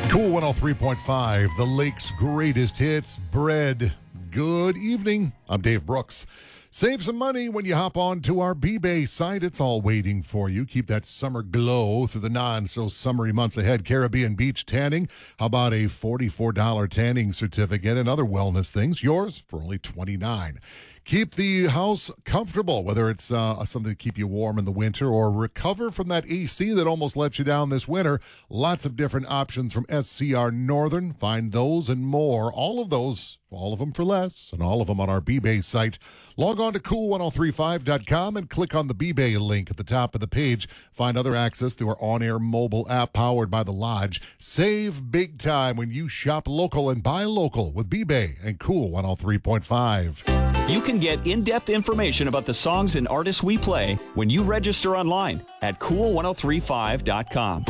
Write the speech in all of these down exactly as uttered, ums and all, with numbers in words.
Cool one oh three point five, the Lake's greatest hits, Bread. Good evening. I'm Dave Brooks. Save some money when you hop on to our B-Bay site. It's all waiting for you. Keep that summer glow through the non-so-summery months ahead. Caribbean Beach Tanning. How about a forty-four dollars tanning certificate and other wellness things? Yours for only twenty-nine dollars. Keep the house comfortable, whether it's uh, something to keep you warm in the winter or recover from that A C that almost let you down this winter. Lots of different options from S C R Northern. Find those and more. All of those, all of them for less, and all of them on our B-Bay site. Log on to cool one oh three five dot com and click on the B-Bay link at the top of the page. Find other access to our on-air mobile app powered by The Lodge. Save big time when you shop local and buy local with B-Bay and Cool one oh three point five. You can get in-depth information about the songs and artists we play when you register online at cool one oh three five dot com.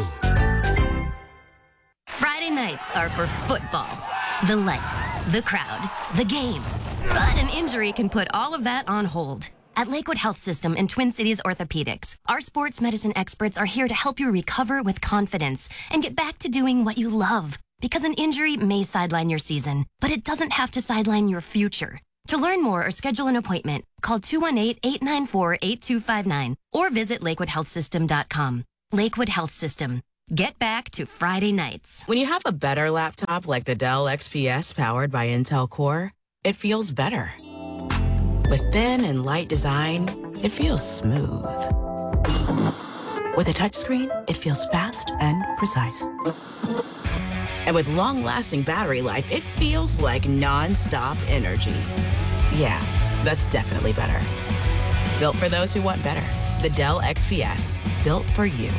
Friday nights are for football. The lights, the crowd, the game. But an injury can put all of that on hold. At Lakewood Health System and Twin Cities Orthopedics, our sports medicine experts are here to help you recover with confidence and get back to doing what you love. Because an injury may sideline your season, but it doesn't have to sideline your future. To learn more or schedule an appointment, call two one eight, eight nine four, eight two five nine or visit lakewood health system dot com. Lakewood Health System. Get back to Friday nights. When you have a better laptop like the Dell X P S powered by Intel Core, it feels better. With thin and light design, it feels smooth. With a touchscreen, it feels fast and precise. And with long-lasting battery life, it feels like non-stop energy. Yeah, that's definitely better. Built for those who want better. The Dell X P S. Built for you.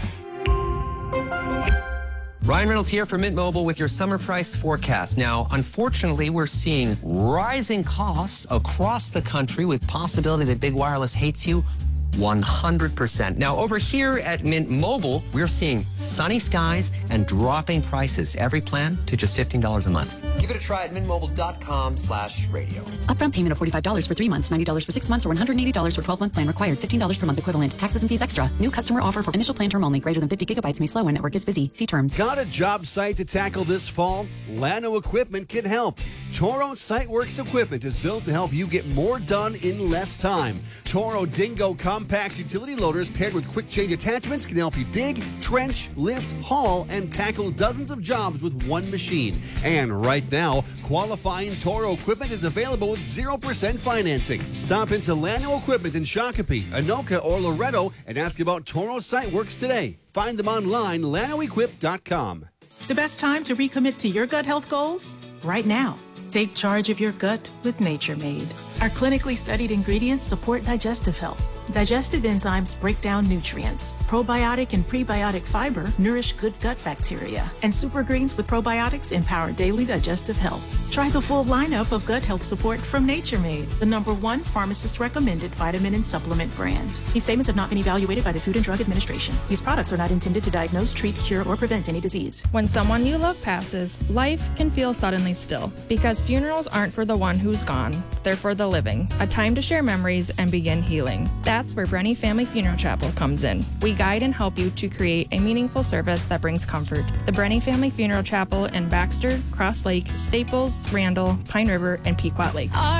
Ryan Reynolds here for Mint Mobile with your summer price forecast. Now, unfortunately, we're seeing rising costs across the country with possibility that big wireless hates you one hundred percent. Now, over here at Mint Mobile, we're seeing sunny skies and dropping prices. Every plan to just fifteen dollars a month. Give it a try at mintmobile.com slash radio. Upfront payment of forty-five dollars for three months, ninety dollars for six months, or one hundred eighty dollars for twelve-month plan required. fifteen dollars per month equivalent. Taxes and fees extra. New customer offer for initial plan term only. Greater than fifty gigabytes may slow when network is busy. See terms. Got a job site to tackle this fall? Llano Equipment can help. Toro SiteWorks equipment is built to help you get more done in less time. Toro Dingo compact utility loaders paired with quick change attachments can help you dig, trench, lift, haul, and tackle dozens of jobs with one machine. And right now, qualifying Toro equipment is available with zero percent financing. Stop into Llano Equipment in Shakopee, Anoka, or Loretto and ask about Toro SiteWorks today. Find them online, llano equip dot com. The best time to recommit to your gut health goals? Right now. Take charge of your gut with Nature Made. Our clinically studied ingredients support digestive health. Digestive enzymes break down nutrients. Probiotic and prebiotic fiber nourish good gut bacteria. And super greens with probiotics empower daily digestive health. Try the full lineup of gut health support from Nature Made, the number one pharmacist-recommended vitamin and supplement brand. These statements have not been evaluated by the Food and Drug Administration. These products are not intended to diagnose, treat, cure, or prevent any disease. When someone you love passes, life can feel suddenly still. Because funerals aren't for the one who's gone. They're for the living. A time to share memories and begin healing. That's where Brenny Family Funeral Chapel comes in. We guide and help you to create a meaningful service that brings comfort. The Brenny Family Funeral Chapel in Baxter, Cross Lake, Staples, Randall, Pine River, and Pequot Lakes.